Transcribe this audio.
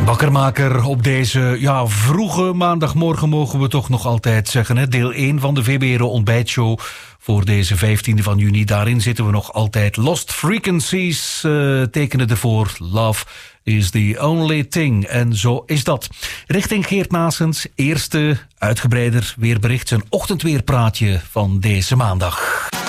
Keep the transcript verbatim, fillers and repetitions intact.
Wakkermaker op deze ja, vroege maandagmorgen mogen we toch nog altijd zeggen. Hè? Deel één van de V B R O ontbijtshow voor deze vijftiende van juni. Daarin zitten we nog altijd. Lost Frequencies uh, tekenen ervoor. Love is the only thing. En zo is dat. Richting Geert Naessens. Eerste uitgebreider weerbericht. Zijn ochtendweerpraatje van deze maandag.